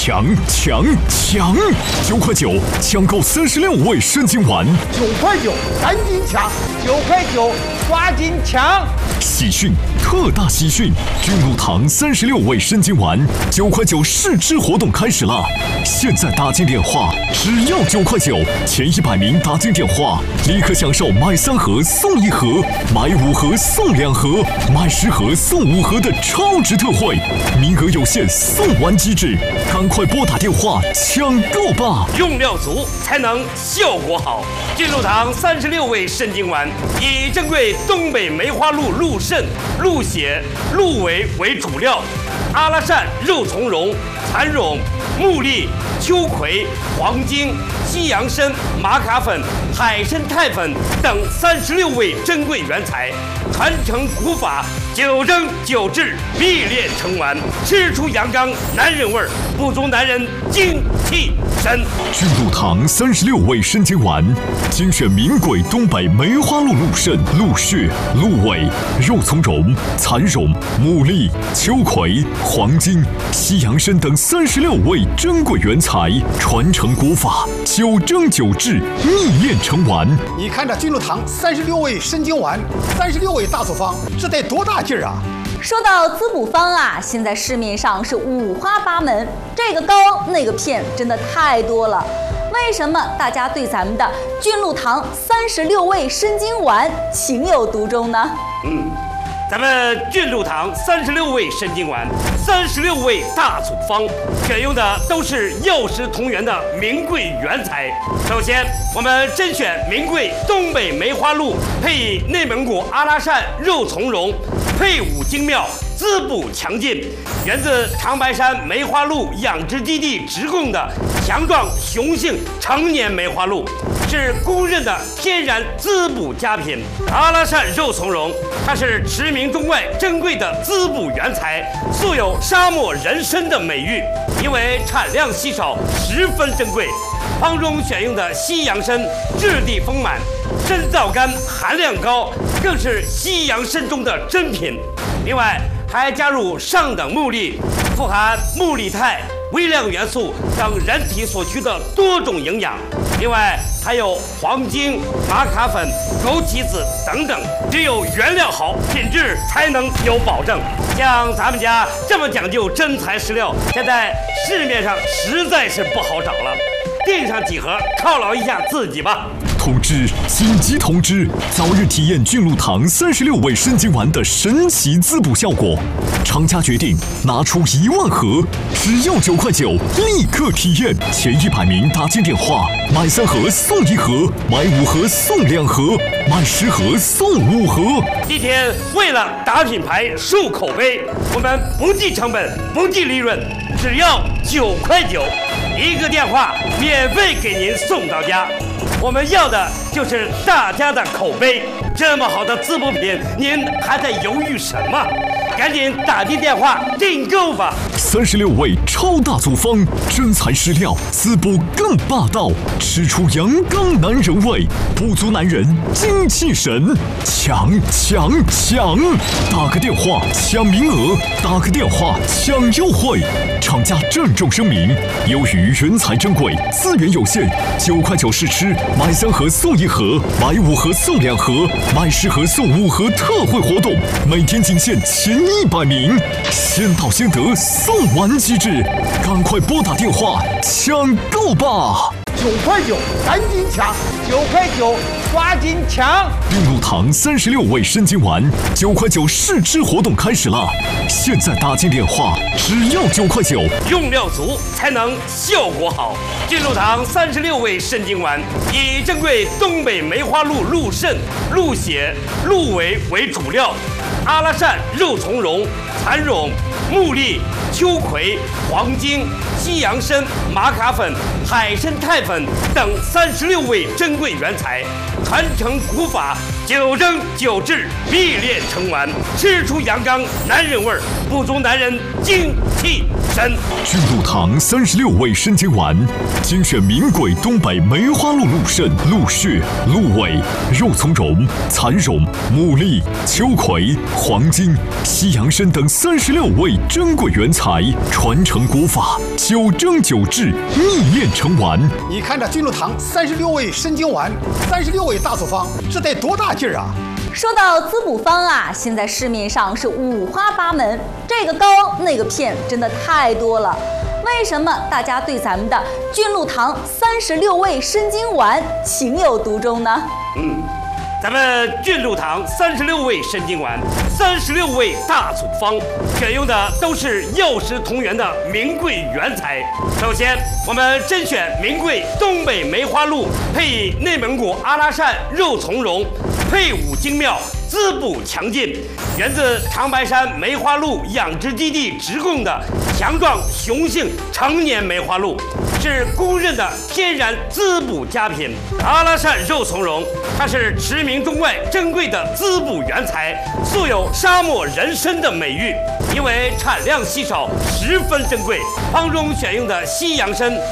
抢！9块9抢购36味生津丸 ，9块9，赶紧抢！9块9，抓紧抢！ 喜讯，特大喜讯！君鹿堂36味生津丸9块9试吃活动开始了！现在打进电话，只要9块9，前100名打进电话，立刻享受买3盒送1盒，买5盒送2盒，买10盒送5盒的超值特惠，名额有限，送完即止，赶快拨打电话抢购吧！ 用料足才能效果好。君鹿堂36味生津丸以珍贵东北梅花鹿鹿肾、鹿血、鹿尾为主料，阿拉善、肉苁蓉、蚕蛹、木栗、秋葵、黄精、西洋参、玛卡粉、海参肽粉等36味珍贵原材，传承古法，9蒸9制，必炼成丸，吃出阳刚男人味儿，不足男人精气神。 君鹿堂36味生津丸，精选名贵东北梅花鹿鹿肾、鹿血、鹿尾、肉苁蓉、蚕蛹、木栗、秋葵、黄精、西洋参等36味珍贵原材，传承古法，9蒸9制，秘炼成丸。 你看这君鹿堂36味生津丸，36味大组方，这得多大劲儿啊！ 说到滋补方啊，现在市面上是五花八门，这个膏那个片真的太多了。为什么大家对咱们的君鹿堂36味生津丸情有独钟呢？ 咱们君鹿堂36味生津丸，36味大组方，选用的都是药食同源的名贵原材。首先，我们甄选名贵东北梅花鹿，配以内蒙古阿拉善肉苁蓉，配伍精妙，滋补强劲，源自长白山梅花鹿养殖基地直供的强壮雄性成年梅花鹿，是公认的天然滋补佳品。阿拉善肉苁蓉，它是驰名中外珍贵的滋补原材，素有沙漠人参的美誉，因为产量稀少，十分珍贵。方中选用的西洋参质地丰满，参皂苷含量高，更是西洋参中的珍品。另外还加入上等木栗，富含木栗肽、微量元素等人体所需的多种营养。另外还有黄精、玛卡粉、枸杞子等等，只有原料好，品质才能有保证。像咱们家这么讲究真材实料，现在市面上实在是不好找了。订上几盒犒劳一下自己吧。 通知！紧急通知！早日体验君鹿堂36味生津丸的神奇滋补效果。厂家决定拿出1万盒，只要9块9，立刻体验。前100名打进电话，买3盒送1盒，买5盒送2盒，买10盒送5盒。 今天为了打品牌、树口碑，我们不计成本、不计利润，只要9块9，一个电话免费给您送到家。我们要的就是大家的口碑。这么好的滋补品，您还在犹豫什么？赶紧打进电话订购吧 ！36味超大组方，真材实料，滋补更霸道，吃出阳刚男人味，不足男人精气神。抢！打个电话抢名额，打个电话抢优惠。厂家郑重声明：由于原材珍贵，资源有限，9块9试吃，买3盒送1盒，买5盒送2盒，买10盒送5盒特惠活动，每天仅限前100名，先到先得，送完即止，赶快拨打电话抢购吧 ！9块9，赶紧抢！9块9，抓紧抢！ 君鹿堂36味生津丸9块9试吃活动开始了！现在打进电话，只要9块9， 用料足才能效果好。君鹿堂36味生津丸以珍贵东北梅花鹿鹿肾、鹿血、鹿尾为主料，阿拉善、肉苁蓉、蚕蛹、木栗、秋葵、黄精、西洋参、玛卡粉、海参肽粉等36味珍贵原材，传承古法 9蒸9制，秘炼成丸，吃出阳刚男人味儿，补足男人精气神。 菌露堂36味生津丸，精选名贵东北梅花鹿鹿肾、鹿血、鹿尾、肉苁蓉、蚕蓉、牡蛎、秋葵、黄金、西洋参等36味珍贵原材，传承国法，9蒸9制，秘炼成丸。 你看这菌露堂36味生津丸，36味大组方，这得多大劲儿啊！ 说到滋补方啊，现在市面上是五花八门，这个膏那个片真的太多了。为什么大家对咱们的菌露堂36味生津丸情有独钟呢？ 咱们菌露堂36味生津丸，36味大组方，选用的都是药食同源的名贵原材。首先，我们甄选名贵东北梅花鹿，配以内蒙古阿拉善肉苁蓉，配伍精妙，滋补强劲，源自长白山梅花鹿养殖基地直供的强壮雄性成年梅花鹿，是公认的天然滋补佳品。阿拉善肉苁蓉，它是驰名中外珍贵的滋补原材，素有沙漠人参的美誉。因为产量稀少，十分珍贵，方中选用的西洋参